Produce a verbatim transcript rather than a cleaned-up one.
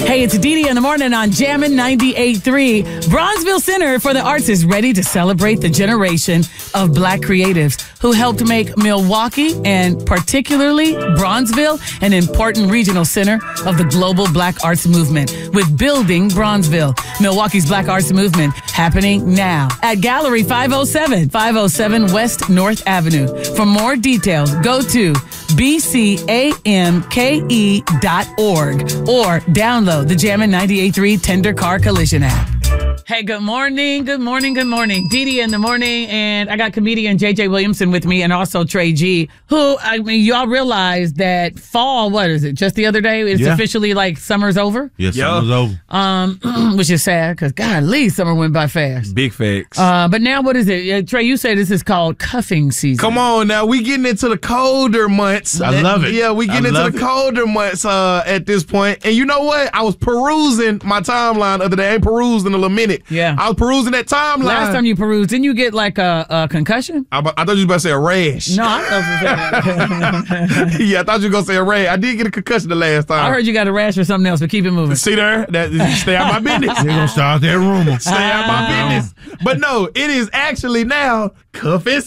Hey, it's Dee in the morning on Jammin' ninety-eight point three. Bronzeville Center for the Arts is ready to celebrate the generation of Black creatives who helped make Milwaukee and particularly Bronzeville an important regional center of the global Black arts movement with Building Bronzeville, Milwaukee's Black arts movement happening now at Gallery five oh seven, five oh seven West North Avenue. For more details, go to b c a m k e dot org or download the Jammin' ninety-eight point three Tender Car Collision app. Hey, good morning, good morning, good morning. Dee in the morning, and I got comedian J J Williamson with me and also Trey G, who, I mean, y'all realize that fall, what is it, just the other day? It's yeah. officially like summer's over? Yes, yeah, summer's over. Um, which is sad because, golly, summer went by fast. Big facts. Uh, but now what is it? Uh, Trey, you say this is called cuffing season. Come on now, we getting into the colder months. I love it. Yeah, we getting into the it. colder months uh, at this point. And you know what? I was perusing my timeline the other day. I ain't perused in a little minute. Yeah. I was perusing that timeline. Last time you perused, didn't you get like a, a concussion? I, I thought you were about to say a rash. No, I thought you Yeah, I thought you were going to say a rash. I did get a concussion the last time. I heard you got a rash or something else, but keep it moving. See there? That, stay out my business. They're going to start that rumor. Stay out my business. But no, it is actually now cuffing